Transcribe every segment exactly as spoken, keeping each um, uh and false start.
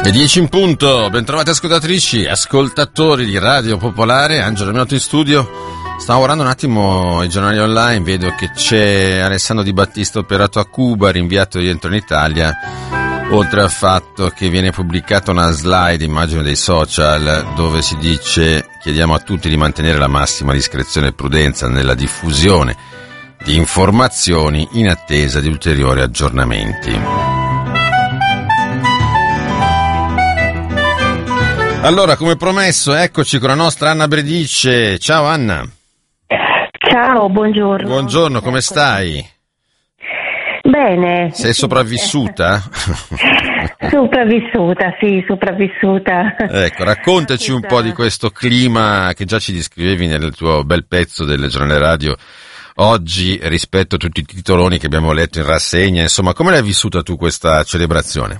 Le dieci in punto, bentrovati ascoltatrici, ascoltatori di Radio Popolare. Angelo Menotti in studio. Stavo guardando un attimo i giornali online, vedo che c'è Alessandro Di Battista operato a Cuba, rinviato rientro in Italia, oltre al fatto che viene pubblicata una slide, immagino dei social, dove si dice: chiediamo a tutti di mantenere la massima discrezione e prudenza nella diffusione di informazioni in attesa di ulteriori aggiornamenti. Allora, come promesso, eccoci con la nostra Anna Bredice. Ciao Anna. Ciao, buongiorno. Buongiorno, come stai? Bene. Sei sopravvissuta? Sopravvissuta, sì, sopravvissuta. Ecco, raccontaci un po' di questo clima che già ci descrivevi nel tuo bel pezzo del giornale radio oggi rispetto a tutti i titoloni che abbiamo letto in rassegna. Insomma, come l'hai vissuta tu questa celebrazione?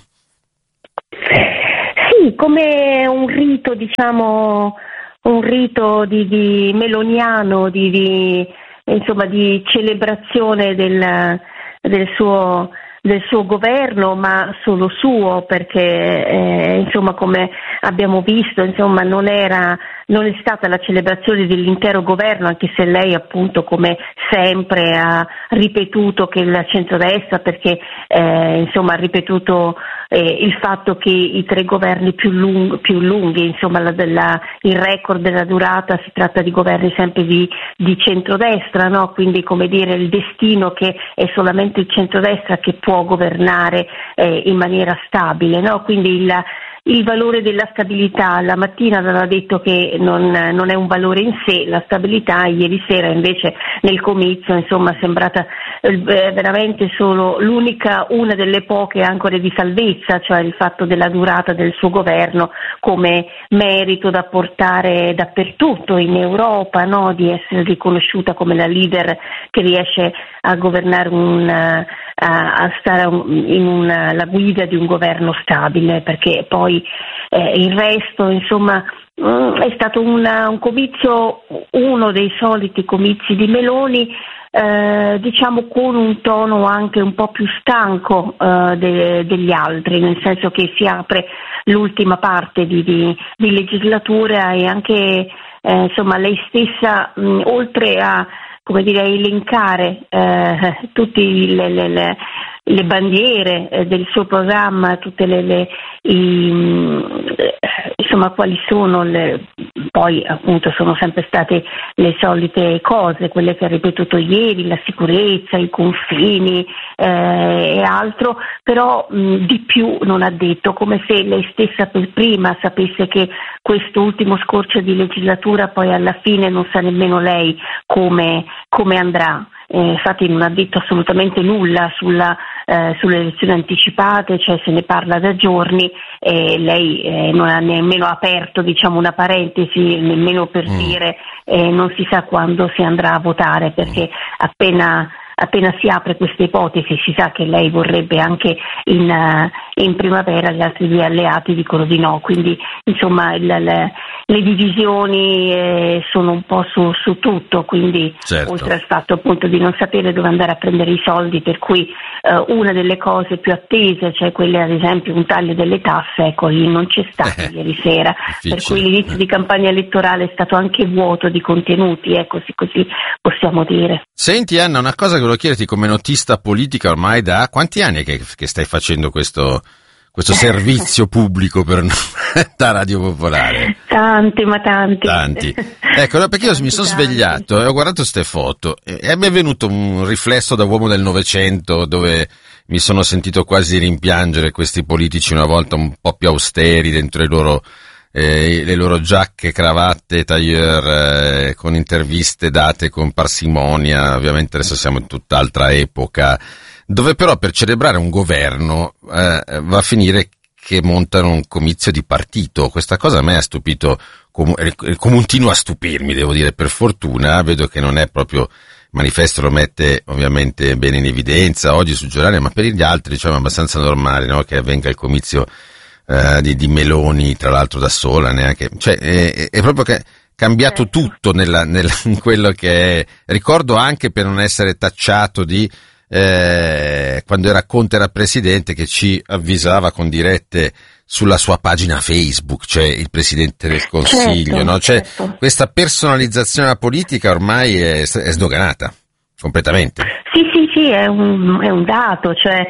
Come un rito, diciamo, un rito di, di meloniano, di, di insomma di celebrazione del, del suo del suo governo, ma solo suo, perché eh, insomma, come abbiamo visto, insomma, non era non è stata la celebrazione dell'intero governo, anche se lei appunto, come sempre, ha ripetuto che il centrodestra, perché eh, insomma ha ripetuto eh, il fatto che i tre governi più, lung- più lunghi, insomma la, della, il record della durata, si tratta di governi sempre di, di centrodestra, no? Quindi, come dire, il destino che è solamente il centrodestra che può governare eh, in maniera stabile, no? Quindi il Il valore della stabilità, la mattina aveva detto che non, non è un valore in sé la stabilità, ieri sera invece nel comizio, insomma, è sembrata eh, veramente solo l'unica, una delle poche ancore di salvezza, cioè il fatto della durata del suo governo come merito da portare dappertutto in Europa, no? Di essere riconosciuta come la leader che riesce a governare un, a, a stare in una, la guida di un governo stabile, perché poi Eh, il resto, insomma, mh, è stato una, un comizio, uno dei soliti comizi di Meloni, eh, diciamo con un tono anche un po' più stanco eh, de, degli altri, nel senso che si apre l'ultima parte di, di, di legislatura e anche eh, insomma lei stessa, mh, oltre a, come dire, a elencare eh, tutte le, le, le le bandiere eh, del suo programma, tutte le, le i, insomma quali sono le, poi appunto sono sempre state le solite cose, quelle che ha ripetuto ieri, la sicurezza, i confini eh, e altro, però mh, di più non ha detto, come se lei stessa per prima sapesse che questo ultimo scorcio di legislatura poi alla fine non sa nemmeno lei come, come andrà. Eh, infatti non ha detto assolutamente nulla sulla, eh, sulle elezioni anticipate, cioè se ne parla da giorni e lei eh, non ha nemmeno aperto, diciamo, una parentesi, nemmeno per mm. dire eh, non si sa quando si andrà a votare, perché appena appena si apre questa ipotesi si sa che lei vorrebbe anche in, uh, in primavera, gli altri due alleati dicono di no, quindi insomma il, le, le divisioni eh, sono un po' su, su tutto, quindi certo. Oltre al fatto appunto di non sapere dove andare a prendere i soldi, per cui uh, una delle cose più attese, cioè quelle ad esempio un taglio delle tasse, ecco, lì non c'è stato eh, ieri sera, difficile. Per cui l'inizio di campagna elettorale è stato anche vuoto di contenuti, ecco, così, così possiamo dire. Senti Anna, una cosa che volevo chiederti, come notista politica ormai da quanti anni è che, che stai facendo questo, questo servizio pubblico per da Radio Popolare? Tanti, ma tanti. Tanti. Ecco, no, perché io mi sono svegliato e ho guardato queste foto e, e mi è venuto un riflesso da uomo del Novecento, dove mi sono sentito quasi rimpiangere questi politici una volta un po' più austeri dentro i loro Eh, le loro giacche, cravatte, tailleur, eh, con interviste date con parsimonia. Ovviamente adesso siamo in tutt'altra epoca, dove però per celebrare un governo eh, va a finire che montano un comizio di partito. Questa cosa a me ha stupito, com- continua a stupirmi, devo dire, per fortuna. Vedo che non è proprio, il manifesto lo mette ovviamente bene in evidenza oggi sul giornale, ma per gli altri diciamo è abbastanza normale, no? Che avvenga il comizio Uh, di, di Meloni, tra l'altro da sola, neanche, cioè è, è proprio che cambiato certo. tutto nella, nella, in quello che è. Ricordo anche, per non essere tacciato di eh, quando era Conte era presidente, che ci avvisava con dirette sulla sua pagina Facebook, cioè il Presidente del Consiglio, certo, no? Cioè, certo. questa personalizzazione della politica ormai è, è sdoganata completamente. Sì, sì, sì, è un, è un dato, cioè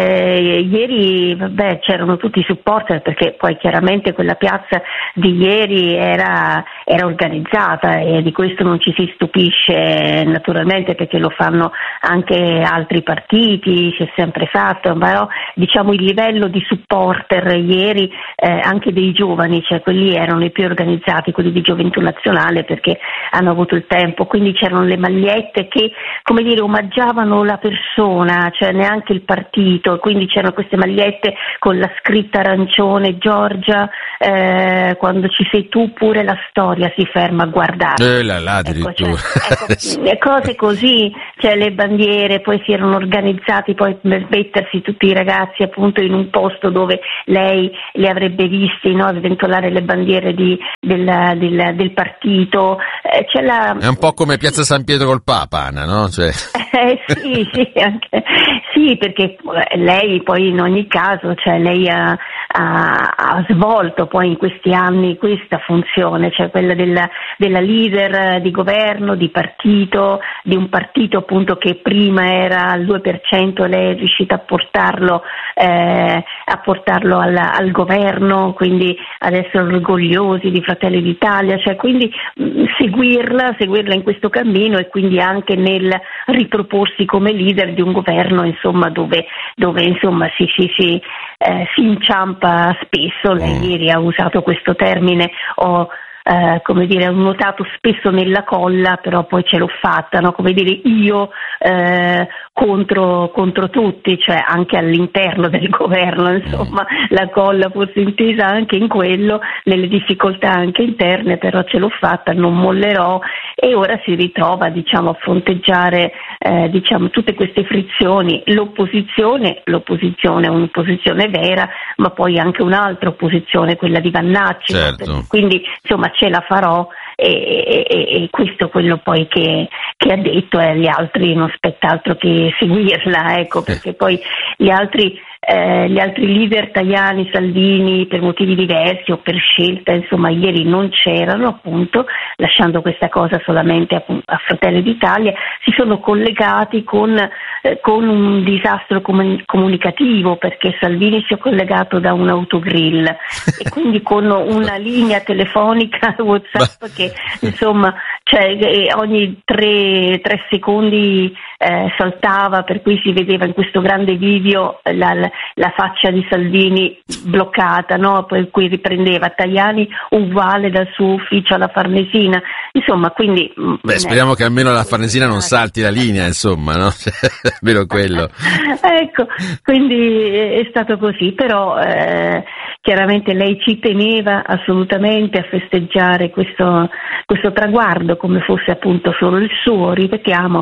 eh, ieri vabbè, c'erano tutti i supporter, perché poi chiaramente quella piazza di ieri era, era organizzata, e di questo non ci si stupisce naturalmente, perché lo fanno anche altri partiti, si è sempre fatto, però diciamo il livello di supporter ieri eh, anche dei giovani, cioè quelli erano i più organizzati, quelli di Gioventù Nazionale, perché hanno avuto il tempo, quindi c'erano le magliette che, come dire, omaggiavano la persona, cioè neanche il partito, quindi c'erano queste magliette con la scritta arancione: Giorgia, eh, quando ci sei tu pure la storia si ferma a guardare. Eh là là, ecco, cioè, addirittura. ecco, cose così, cioè le bandiere, poi si erano organizzati poi per mettersi tutti i ragazzi appunto in un posto dove lei li avrebbe visti, no, sventolare le bandiere di, del, del, del partito. Eh, c'è la... È un po' come Piazza San Pietro col Papa, Anna, no? Cioè... Eh, sì, sì, anche, sì, perché lei poi in ogni caso, cioè lei ha, ha, ha svolto poi in questi anni questa funzione, cioè quella della, della leader di governo, di partito, di un partito appunto che prima era al due per cento, lei è riuscita a portarlo, eh, a portarlo al, al governo, quindi adesso orgogliosi di Fratelli d'Italia, cioè quindi mh, seguirla, seguirla in questo cammino, e quindi anche nel riproporsi come leader di un governo, insomma, dove, dove insomma si, si, si, eh, si inciampa spesso. Lei Mm. ieri ha usato questo termine, ho eh, come dire, ho nuotato spesso nella colla, però poi ce l'ho fatta, no? Come dire, io eh, contro, contro tutti, cioè anche all'interno del governo, insomma, la colla fosse intesa anche in quello, nelle difficoltà anche interne, però ce l'ho fatta, non mollerò, e ora si ritrova, diciamo, a fronteggiare eh, diciamo tutte queste frizioni, l'opposizione, l'opposizione è un'opposizione vera, ma poi anche un'altra opposizione, quella di Vannacci, Certo. no? Quindi insomma ce la farò, e, e, e questo è quello poi che, che ha detto, e agli altri non spetta altro che seguirla, ecco, perché poi gli altri Eh, gli altri leader, Tajani, Salvini, per motivi diversi o per scelta, insomma, ieri non c'erano, appunto, lasciando questa cosa solamente a, a Fratelli d'Italia, si sono collegati con, eh, con un disastro comun- comunicativo, perché Salvini si è collegato da un autogrill e quindi con una linea telefonica WhatsApp che, insomma, cioè, ogni tre, tre secondi eh, saltava, per cui si vedeva in questo grande video la, la, la faccia di Salvini bloccata, no? Poi qui riprendeva Tajani uguale dal suo ufficio alla Farnesina, insomma, quindi... Beh, speriamo che almeno la Farnesina non salti la linea, insomma, no? Almeno quello. Ecco, quindi è stato così, però eh, chiaramente lei ci teneva assolutamente a festeggiare questo, questo traguardo come fosse appunto solo il suo, ripetiamo,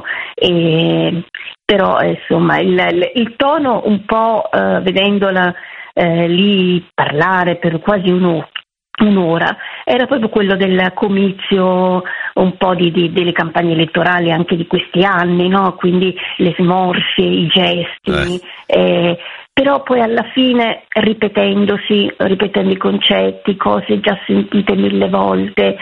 e, però insomma il, il, il tono un po' eh, vedendola eh, lì parlare per quasi un'ora, un'ora era proprio quello del comizio, un po' di, di, delle campagne elettorali anche di questi anni, no? Quindi le smorfie, i gesti, eh. Eh, però poi alla fine ripetendosi, ripetendo i concetti, cose già sentite mille volte,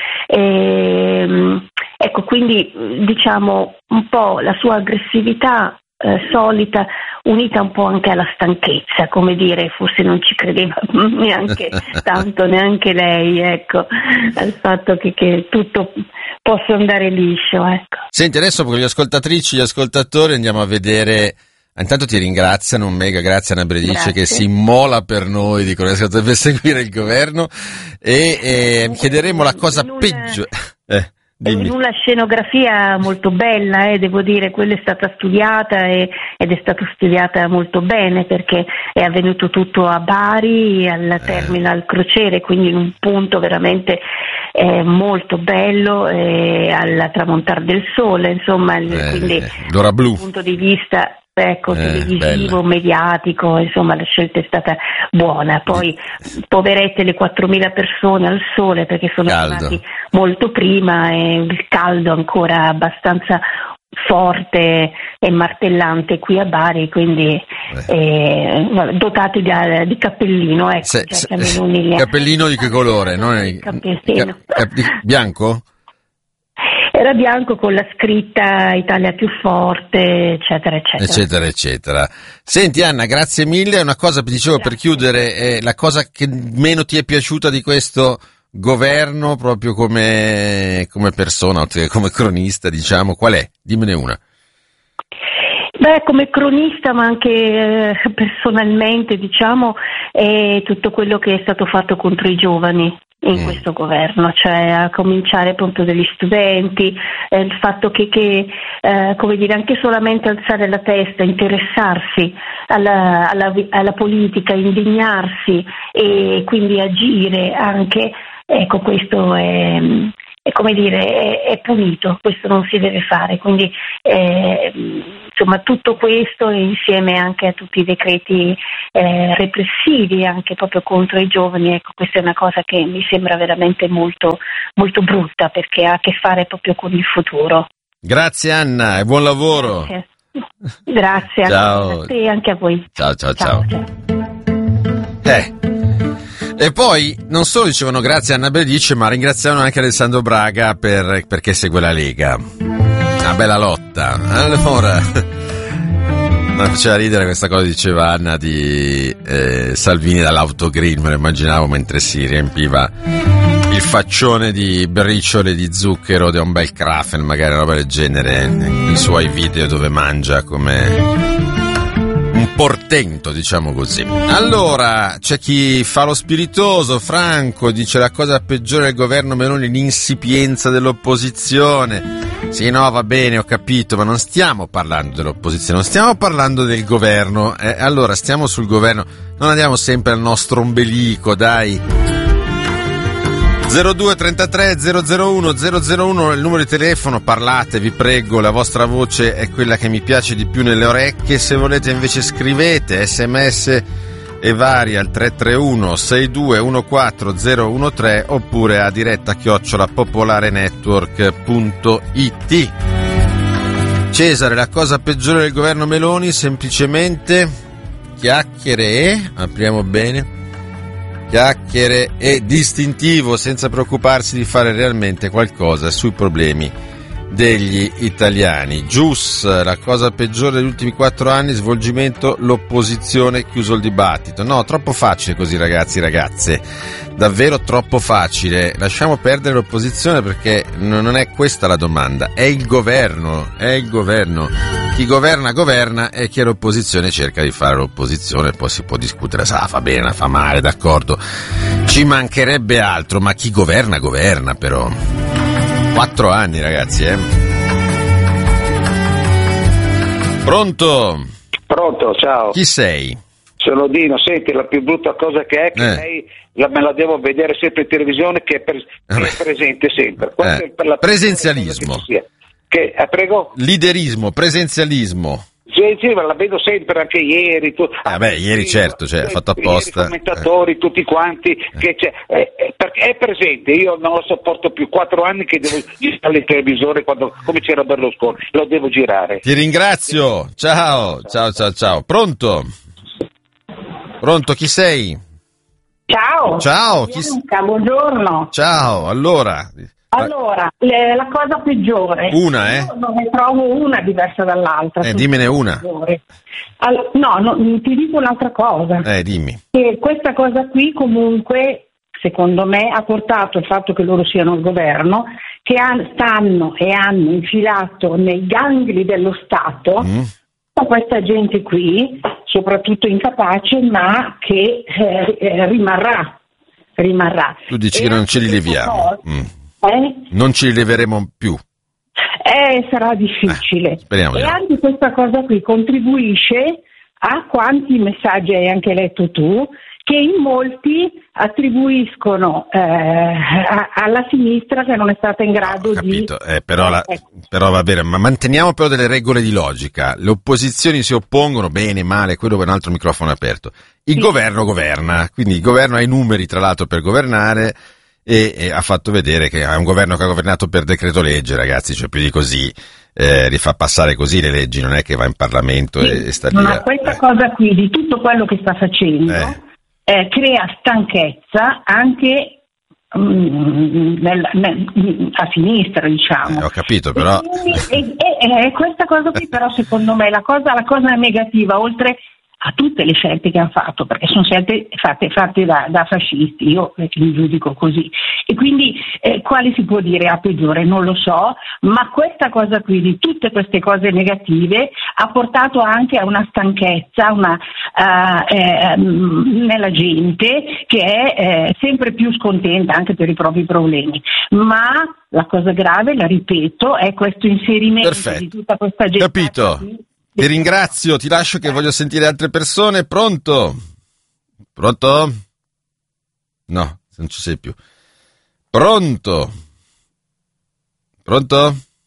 ehm, ecco, quindi diciamo un po' la sua aggressività eh, solita, unita un po' anche alla stanchezza, come dire, forse non ci credeva neanche tanto neanche lei, ecco, al fatto che, che tutto possa andare liscio, ecco. Senti, adesso con gli ascoltatrici e gli ascoltatori andiamo a vedere. Intanto ti ringraziano, un mega grazie a Anna Bredice, Grazie. che si immola per noi, dicono che deve seguire il governo, e eh, chiederemo la cosa In un- peggiore. Eh, dimmi. In una scenografia molto bella, eh, devo dire, quella è stata studiata e, ed è stata studiata molto bene, perché è avvenuto tutto a Bari, al Terminal Crociere, quindi in un punto veramente eh, molto bello, eh, al tramontare del sole, insomma, il- Eh, quindi l'ora blu. dal punto di vista ecco, Eh, televisivo, bella. mediatico, insomma la scelta è stata buona. Poi poverette le quattromila persone al sole, perché sono Caldo. arrivati molto prima e il caldo ancora abbastanza forte e martellante qui a Bari, quindi eh, dotati di, di cappellino, ecco, se, cioè, se, in cappellino di che colore? Non è, cappellino. Cap, bianco? Era bianco con la scritta Italia più forte, eccetera, eccetera. Eccetera, eccetera. Senti Anna, grazie mille. Una cosa, dicevo, grazie. Per chiudere, eh, la cosa che meno ti è piaciuta di questo governo, proprio come, come persona, come cronista, diciamo, qual è? Dimmene una. Beh, come cronista, ma anche eh, personalmente, diciamo, è tutto quello che è stato fatto contro i giovani in mm. questo governo, cioè a cominciare appunto dagli studenti, eh, il fatto che, che eh, come dire, anche solamente alzare la testa, interessarsi alla, alla, alla politica, indignarsi e quindi agire anche, ecco, questo è, è come dire, è, è punito, questo non si deve fare, quindi eh, insomma tutto questo insieme anche a tutti i decreti eh, repressivi anche proprio contro i giovani, ecco, questa è una cosa che mi sembra veramente molto, molto brutta, perché ha a che fare proprio con il futuro. Grazie Anna e buon lavoro. Grazie, Grazie ciao. A te e anche a voi. Ciao ciao ciao, ciao. Eh. E poi non solo dicevano grazie a Anna Berdice, ma ringraziavano anche Alessandro Braga per, perché segue la Lega. Una bella lotta. Allora, mi faceva ridere questa cosa, diceva Anna, di eh, Salvini dall'autogrill, me lo immaginavo mentre si riempiva il faccione di briciole di zucchero di un bel Krafen, magari una roba del genere, i suoi video dove mangia come un portento, diciamo così. Allora, c'è chi fa lo spiritoso. Franco dice: la cosa peggiore del governo Meloni, l'insipienza dell'opposizione. Sì, no, va bene, ho capito, ma non stiamo parlando dell'opposizione, non stiamo parlando del governo. Eh, allora, stiamo sul governo, non andiamo sempre al nostro ombelico, dai. zero due trentatré zero zero uno zero zero uno è il numero di telefono, parlate, vi prego, la vostra voce è quella che mi piace di più nelle orecchie. Se volete invece scrivete sms e vari al tre tre uno sei due uno quattro zero uno tre oppure a diretta chiocciola popolarenetwork punto it. Cesare, la cosa peggiore del governo Meloni, semplicemente chiacchiere e, apriamo bene, chiacchiere e distintivo, senza preoccuparsi di fare realmente qualcosa sui problemi degli italiani. Gius, la cosa peggiore degli ultimi quattro anni, svolgimento, l'opposizione, chiuso il dibattito. No, troppo facile così, ragazzi, ragazze, davvero troppo facile. Lasciamo perdere l'opposizione, perché non è questa la domanda, è il governo, è il governo. Chi governa governa e chi è l'opposizione cerca di fare l'opposizione. Poi si può discutere, sa, fa bene, fa male, d'accordo, ci mancherebbe altro, ma chi governa governa. Però quattro anni, ragazzi, eh. Pronto? Pronto, ciao. Chi sei? Sono Dino. Senti, la più brutta cosa che è che eh. lei la, me la devo vedere sempre in televisione, che è, pre, che è presente sempre. Eh. È per la presenzialismo. Che, che eh, prego? Liderismo, presenzialismo. Sì, sì, ma la vedo sempre, anche ieri. Tu, ah, beh, ieri certo, cioè, ha fatto apposta. I commentatori, eh. tutti quanti, eh. che c'è, è, è, è presente. Io non lo sopporto più. Quattro anni che devo girare il televisore, quando, come c'era Berlusconi, lo devo girare. Ti ringrazio. Ciao, ciao, ciao, ciao. Pronto? Pronto, chi sei? Ciao. Ciao. Chi... Bianca, buongiorno. Ciao, allora... Allora, le, la cosa peggiore. Una, eh? Io non ne trovo una diversa dall'altra. Eh, dimmene una. All, no, no, ti dico un'altra cosa. Eh, dimmi. Che questa cosa qui comunque, secondo me, ha portato il fatto che loro siano al governo, che han, stanno e hanno infilato nei gangli dello Stato mm. questa gente qui, soprattutto incapace, ma che eh, eh, rimarrà. rimarrà. Tu dici e che non ce li leviamo. Mm. Eh? Non ci leveremo più. Eh, sarà difficile. Eh, speriamo. E anche questa cosa qui contribuisce a quanti messaggi hai anche letto tu, che in molti attribuiscono eh, a, alla sinistra che non è stata in grado no, ho capito. di... Eh, però, la, eh. però va bene, ma manteniamo però delle regole di logica. Le opposizioni si oppongono, bene, male, quello per un altro microfono aperto. Il sì. governo governa, quindi il governo ha i numeri tra l'altro per governare. E, e ha fatto vedere che è un governo che ha governato per decreto legge, ragazzi, cioè più di così eh, li fa passare così le leggi, non è che va in Parlamento sì, e, e sta lì. Ma questa eh. cosa qui di tutto quello che sta facendo eh. Eh, crea stanchezza anche mm, nel, nel, a sinistra, diciamo. Eh, ho capito, però. E, e, e, e questa cosa qui, però, secondo me, la cosa, la cosa negativa, oltre a tutte le scelte che hanno fatto, perché sono scelte fatte, fatte da, da fascisti, io li giudico così, e quindi eh, quale si può dire a peggiore non lo so, ma questa cosa qui di tutte queste cose negative ha portato anche a una stanchezza una, uh, eh, nella gente che è eh, sempre più scontenta anche per i propri problemi, ma la cosa grave, la ripeto, è questo inserimento Perfetto. Di tutta questa gente. Capito. Ti ringrazio, ti lascio che voglio sentire altre persone. Pronto? Pronto? No, non ci sei più. Pronto? Pronto?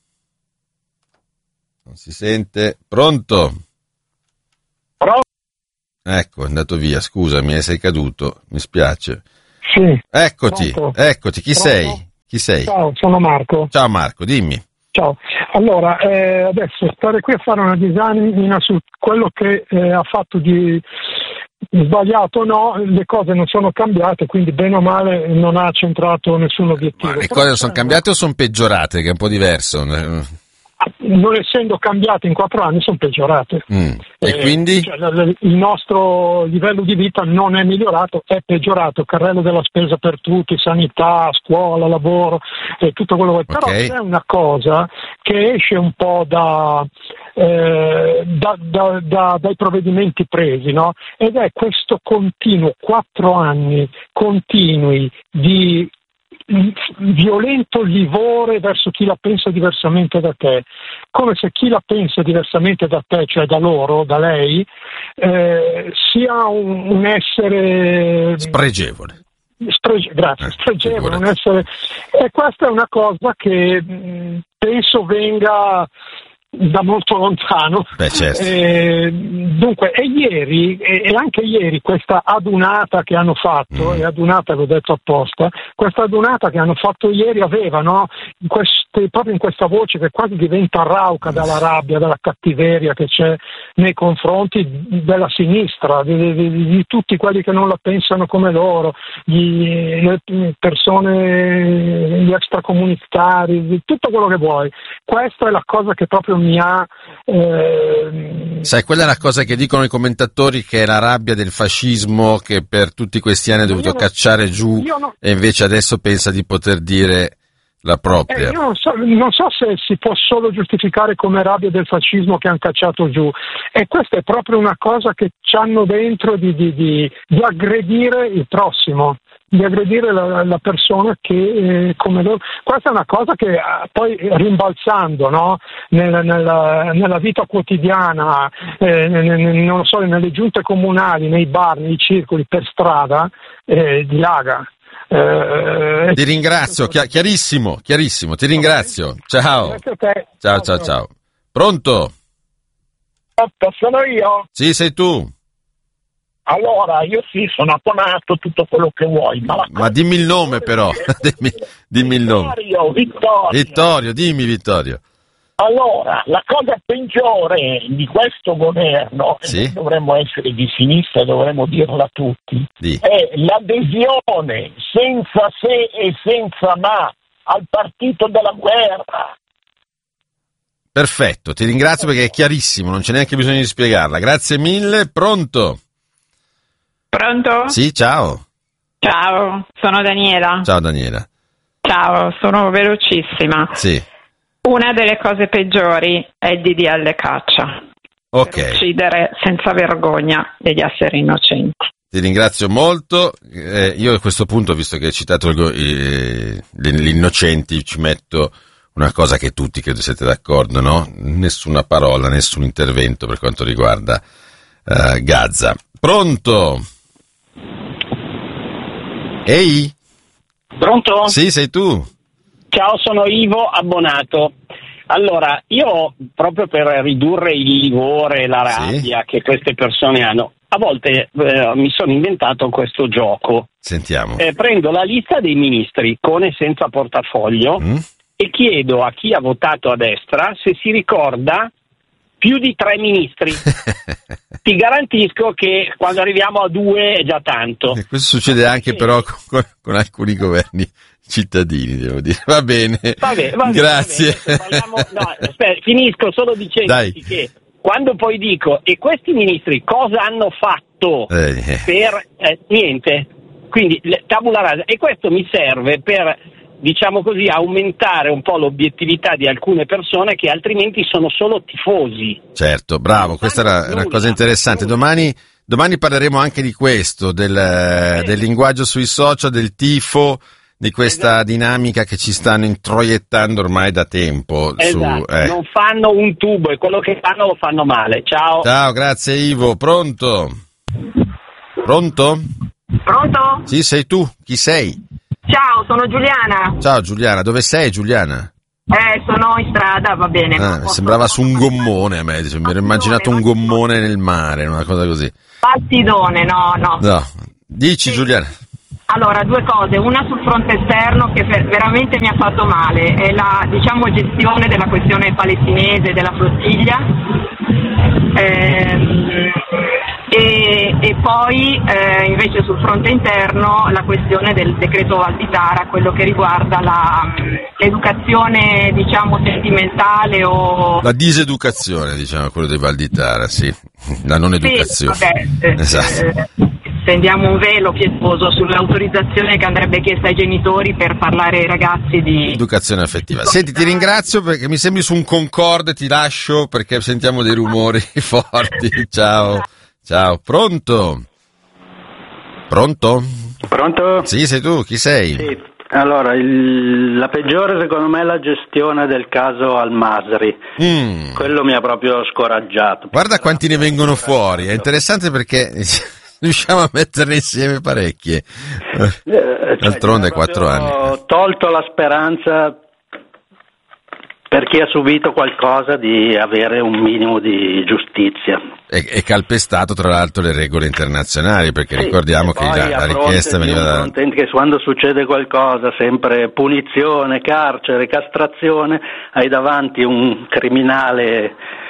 Non si sente. Pronto? Pronto? Ecco, è andato via, scusami, sei caduto, mi spiace. Sì. Eccoti, Pronto? eccoti, chi Pronto? sei? Chi sei? Ciao, sono Marco. Ciao Marco, dimmi. Ciao, allora eh, adesso stare qui a fare una disamina su quello che eh, ha fatto di sbagliato o no, le cose non sono cambiate, quindi bene o male non ha centrato nessun obiettivo. Ma le cose sono cambiate o sono peggiorate, che è un po' diverso? Non essendo cambiate in quattro anni sono peggiorate. Mm. E eh, quindi? Cioè, il nostro livello di vita non è migliorato, è peggiorato, carrello della spesa per tutti, sanità, scuola, lavoro e tutto quello che vuoi. Okay. Però c'è una cosa che esce un po' da, eh, da, da, da, dai provvedimenti presi, no? Ed è questo continuo, quattro anni continui di violento livore verso chi la pensa diversamente da te, come se chi la pensa diversamente da te, cioè da loro, da lei, eh, sia un, un essere spregevole. Sprege- grazie, eh, spregevole, un essere, e questa è una cosa che mh, penso venga da molto lontano. Beh, certo. eh, dunque e ieri e, e anche ieri questa adunata che hanno fatto mm. e adunata l'ho detto apposta, questa adunata che hanno fatto ieri aveva, no, in queste, proprio in questa voce che quasi diventa rauca dalla rabbia, dalla cattiveria che c'è nei confronti della sinistra, di, di, di tutti quelli che non la pensano come loro, gli, le persone, gli extracomunitari, di tutto quello che vuoi. Questa è la cosa che proprio mi ha eh... sai, quella è la cosa che dicono i commentatori, che è la rabbia del fascismo che per tutti questi anni ha dovuto non, cacciare giù non... e invece adesso pensa di poter dire la propria. Eh, io non so, non so se si può solo giustificare come rabbia del fascismo che hanno cacciato giù, e questa è proprio una cosa che c'hanno dentro di, di, di, di aggredire il prossimo, di aggredire la, la persona che eh, come loro. Questa è una cosa che eh, poi rimbalzando, no? nella, nella, nella vita quotidiana, eh, non lo so, nelle giunte comunali, nei bar, nei circoli, per strada, eh, dilaga. Eh, ti ringrazio, chi- chiarissimo, chiarissimo, ti ringrazio. Ciao. Ciao, ciao, ciao. Pronto? Sono io? Sì, sei tu. Allora, io sì, sono abbonato, tutto quello che vuoi. Ma, la ma dimmi il nome però, dimmi, dimmi il nome. Vittorio, Vittorio. Vittorio, dimmi Vittorio. Allora, la cosa peggiore di questo governo, sì? E dovremmo essere di sinistra, dovremmo dirla a tutti, Di. è l'adesione senza se e senza ma al partito della guerra. Perfetto, ti ringrazio perché è chiarissimo, non c'è neanche bisogno di spiegarla. Grazie mille. Pronto? Pronto? Sì, ciao. Ciao, sono Daniela. Ciao Daniela. Ciao, sono velocissima. Sì. Una delle cose peggiori è il D D L caccia. Ok. Per uccidere senza vergogna degli esseri innocenti. Ti ringrazio molto. Eh, io a questo punto, visto che hai citato il, eh, gli innocenti, ci metto una cosa che tutti credo siete d'accordo, no? Nessuna parola, nessun intervento per quanto riguarda eh, Gaza. Pronto? Ehi? Pronto? Sì, sei tu. Ciao, sono Ivo, abbonato. Allora, io proprio per ridurre il livore, la rabbia sì. che queste persone hanno, a volte eh, mi sono inventato questo gioco. Sentiamo. Eh, prendo la lista dei ministri con e senza portafoglio, mm. e chiedo a chi ha votato a destra se si ricorda più di tre ministri. Ti garantisco che quando arriviamo a due è già tanto. E questo succede anche però con, con alcuni governi cittadini, devo dire. Va bene, va bene, va bene, grazie. Va bene. Parliamo, no, aspetta, finisco solo dicendo che quando poi dico e questi ministri cosa hanno fatto eh. per eh, niente, quindi tabula rasa, e questo mi serve per, diciamo così, aumentare un po' l'obiettività di alcune persone che altrimenti sono solo tifosi. Certo, bravo, questa era una cosa interessante. Domani, domani parleremo anche di questo, del, eh. del linguaggio sui social, del tifo, di questa esatto. dinamica che ci stanno introiettando ormai da tempo. Esatto. Su, eh. Non fanno un tubo e quello che fanno lo fanno male. Ciao. Ciao, grazie Ivo. Pronto? Pronto? Pronto? Sì, sei tu. Chi sei? Ciao, sono Giuliana. Ciao Giuliana, dove sei Giuliana? Eh, sono in strada, va bene. Ah, posso... sembrava su un gommone a me, mi ero immaginato un gommone nel mare, una cosa così. Bastidone, no, no. No, dici sì. Giuliana. Allora, due cose, una sul fronte esterno che veramente mi ha fatto male, è la, diciamo, gestione della questione palestinese, della flottiglia, ehm, e, e poi eh, invece sul fronte interno la questione del decreto Valditara, quello che riguarda la, l'educazione, diciamo, sentimentale o... La diseducazione, diciamo, quello di Valditara, sì, la non educazione. Sì, vabbè, eh, esatto. Eh, Stendiamo un velo pietoso sull'autorizzazione che andrebbe chiesta ai genitori per parlare ai ragazzi di... Educazione affettiva. Senti, ti ringrazio perché mi sembri su un Concorde, ti lascio perché sentiamo dei rumori forti. Ciao, ciao. Pronto? Pronto? Pronto? Sì, sei tu, chi sei? Sì. Allora, il, la peggiore secondo me è la gestione del caso Al-Masri. Mm. Quello mi ha proprio scoraggiato. Guarda quanti ne vengono fuori, è interessante perché... riusciamo a metterne insieme parecchie. Eh, D'altronde cioè, quattro anni. Ho tolto la speranza per chi ha subito qualcosa di avere un minimo di giustizia. E, e calpestato tra l'altro le regole internazionali, perché sì, ricordiamo che la, la richiesta veniva da... che quando succede qualcosa sempre punizione, carcere, castrazione, hai davanti un criminale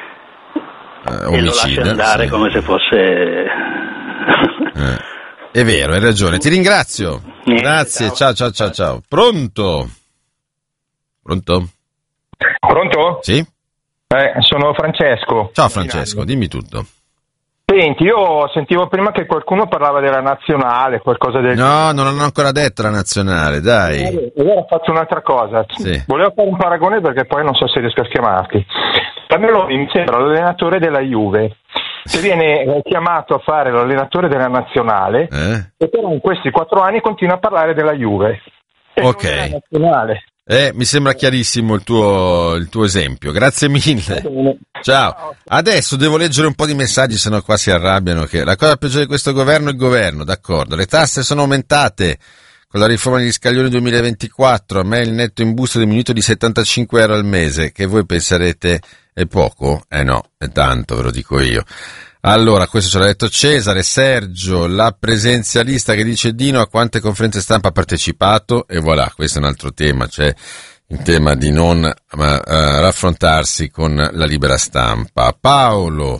uh, e lo lasci andare sì. come se fosse... Eh, è vero, hai ragione. Ti ringrazio. Niente, grazie. Ciao. ciao, ciao, ciao, ciao. Pronto? Pronto? Pronto? Sì. Eh, sono Francesco. Ciao Francesco, dimmi tutto. Senti, io sentivo prima che qualcuno parlava della nazionale, qualcosa del... No, non hanno ancora detto la nazionale, dai. E allora faccio un'altra cosa. Sì. Volevo fare un paragone perché poi non so se riesco a chiamarti. Meloni mi sembra l'allenatore della Juve. Se viene chiamato a fare l'allenatore della nazionale, eh? e però in questi quattro anni continua a parlare della Juve. E ok. Non della nazionale. Eh, mi sembra chiarissimo il tuo, il tuo esempio, grazie mille. Ciao. Adesso devo leggere un po' di messaggi, sennò qua si arrabbiano. Che la cosa peggiore di questo governo è il governo, d'accordo. Le tasse sono aumentate con la riforma degli scaglioni duemilaventiquattro. A me il netto in busta è diminuito di settantacinque euro al mese, che voi penserete è poco? Eh no, è tanto, ve lo dico io. Allora, questo ce l'ha detto Cesare. Sergio, la presenzialista che dice Dino a quante conferenze stampa ha partecipato, e voilà, questo è un altro tema, cioè il tema di non uh, raffrontarsi con la libera stampa. Paolo,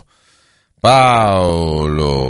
Paolo,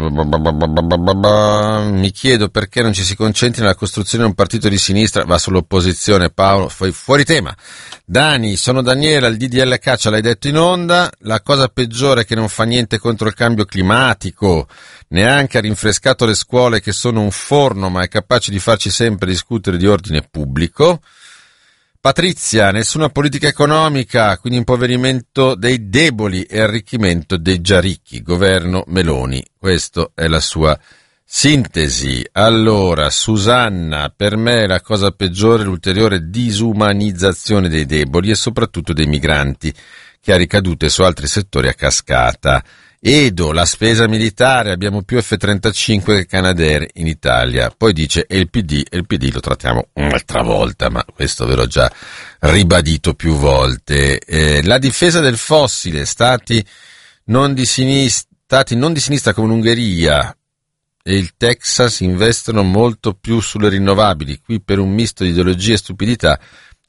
mi chiedo perché non ci si concentri nella costruzione di un partito di sinistra, va sull'opposizione. Paolo, fu- fuori tema. Dani, sono Daniela, il D D L caccia l'hai detto in onda, la cosa peggiore è che non fa niente contro il cambio climatico, neanche ha rinfrescato le scuole che sono un forno, ma è capace di farci sempre discutere di ordine pubblico. Patrizia, nessuna politica economica, quindi impoverimento dei deboli e arricchimento dei già ricchi, governo Meloni, questa è la sua sintesi. Allora, Susanna, per me la cosa peggiore è l'ulteriore disumanizzazione dei deboli e soprattutto dei migranti, che ha ricadute su altri settori a cascata. Edo, la spesa militare, abbiamo più F trentacinque che Canadair in Italia. Poi dice, e il P D, e il P D lo trattiamo un'altra volta, ma questo ve l'ho già ribadito più volte. Eh, la difesa del fossile, stati non di sinistra, stati non di sinistra come l'Ungheria e il Texas investono molto più sulle rinnovabili. Qui per un misto di ideologia e stupidità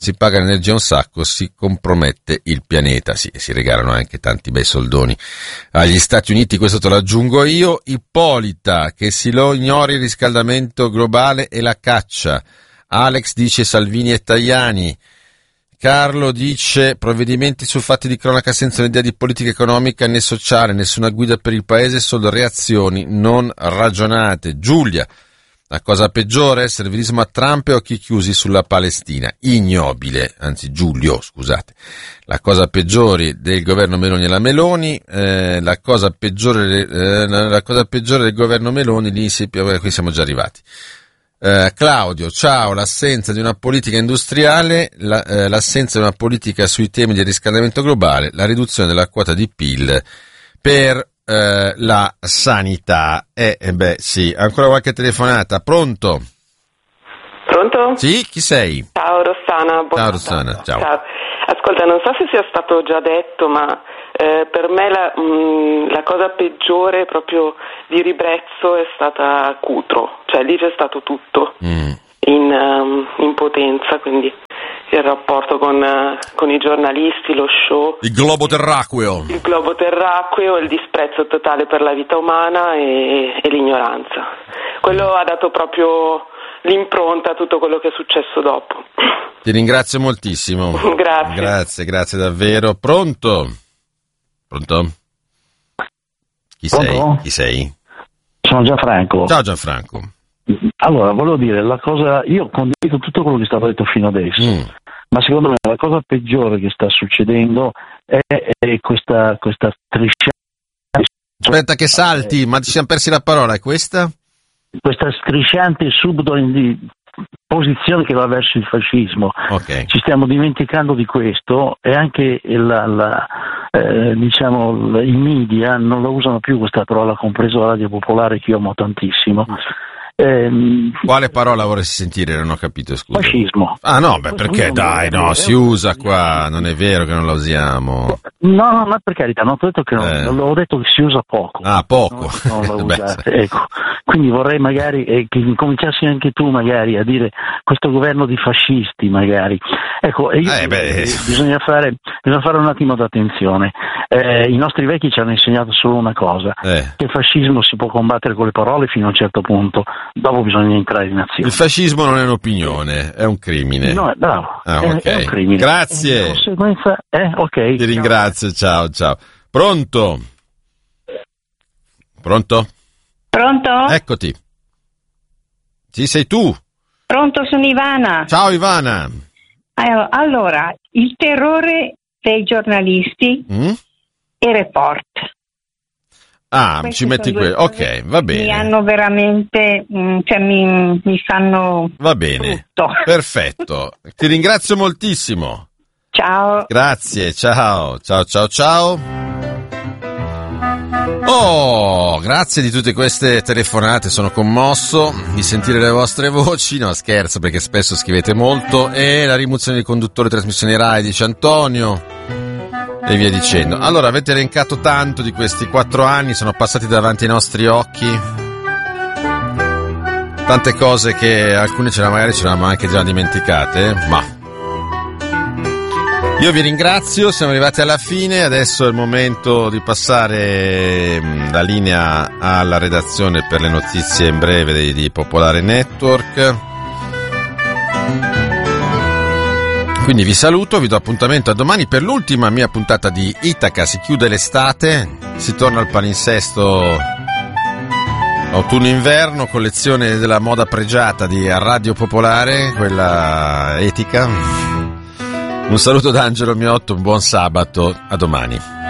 si paga l'energia un sacco, si compromette il pianeta. Sì, si regalano anche tanti bei soldoni agli Stati Uniti, questo te lo aggiungo io. Ippolita, che si lo ignori il riscaldamento globale e la caccia. Alex dice Salvini e Tajani. Carlo dice provvedimenti su fatti di cronaca senza un'idea di politica economica né sociale, nessuna guida per il paese, solo reazioni non ragionate. Giulia, la cosa peggiore, servilismo a Trump e occhi chiusi sulla Palestina. Ignobile, anzi Giulio, scusate. La cosa peggiore del governo Meloni e la Meloni, eh, la cosa peggiore, eh, la cosa peggiore del governo Meloni, lì si, qui siamo già arrivati. Uh, Claudio, ciao, l'assenza di una politica industriale, la, uh, l'assenza di una politica sui temi del riscaldamento globale, la riduzione della quota di P I L per uh, la sanità. Eh, eh beh, sì, ancora qualche telefonata, pronto? Pronto? Sì, chi sei? Ciao Rossana, buonasera. Ciao Rossana, ciao. ciao. Ascolta, non so se sia stato già detto, ma eh, per me la, mh, la cosa peggiore proprio di ribrezzo è stata Cutro, cioè lì c'è stato tutto mm. in, um, in potenza, quindi il rapporto con, uh, con i giornalisti, lo show, il globo terracqueo, il globo terracqueo, il disprezzo totale per la vita umana e, e l'ignoranza. Quello ha dato proprio l'impronta a tutto quello che è successo dopo. Ti ringrazio moltissimo. Grazie. Grazie, grazie davvero. Pronto? Pronto? Chi Pronto? sei? Chi sei? Sono Gianfranco. Ciao Gianfranco. Allora, volevo dire, la cosa, io condivido tutto quello che è stato detto fino adesso, mm. ma secondo me la cosa peggiore che sta succedendo è, è questa, questa strisciante... Aspetta che salti, ma ci siamo persi la parola, è questa? Questa strisciante subdolo di posizione che va verso il fascismo. Okay. Ci stiamo dimenticando di questo e anche la, la, eh, diciamo, i media non la usano più questa parola, compreso la Radio Popolare che io amo tantissimo. Eh, Quale parola vorresti sentire? Non ho capito, scusa. Fascismo. Ah no, beh, perché dai, no, si usa qua, non è vero che non la usiamo. No, no, ma per carità, non ho detto che non, eh. ho detto che si usa poco. Ah, poco. Non, non la usate, ecco. Quindi vorrei magari eh, che cominciassi anche tu magari a dire questo governo di fascisti magari. Ecco, io, eh, beh. bisogna fare bisogna fare un attimo d'attenzione. Eh, I nostri vecchi ci hanno insegnato solo una cosa, eh. che il fascismo si può combattere con le parole fino a un certo punto, dopo bisogna entrare in azione. Il fascismo non è un'opinione, è un crimine. No, bravo, ah, è, okay. è un crimine. Grazie. Di conseguenza, eh, ok. Ti ringrazio, ciao, ciao. Pronto? Pronto? Pronto? Eccoti. Sì, sei tu. Pronto, sono Ivana. Ciao Ivana. Allora, il terrore dei giornalisti mm? e Report. Ah, Queste ci metti qui. Ok, va bene. Mi hanno veramente, cioè mi, mi fanno Va bene. Tutto. Perfetto. Ti ringrazio moltissimo. Ciao. Grazie, ciao. Ciao, ciao, ciao. Oh, grazie di tutte queste telefonate, sono commosso di sentire le vostre voci, no scherzo perché spesso scrivete molto, e la rimozione di conduttore trasmissione Rai, dice Antonio, e via dicendo. Allora, avete elencato tanto di questi quattro anni, sono passati davanti ai nostri occhi, tante cose che alcune ce la magari ce l'avevamo anche già dimenticate, ma... Io vi ringrazio, siamo arrivati alla fine, adesso è il momento di passare la linea alla redazione per le notizie in breve di, di Popolare Network. Quindi vi saluto, vi do appuntamento a domani per l'ultima mia puntata di Itaca, si chiude l'estate, si torna al palinsesto autunno-inverno, collezione della moda pregiata di Radio Popolare, quella etica. Un saluto da Angelo Miotto, un buon sabato, a domani.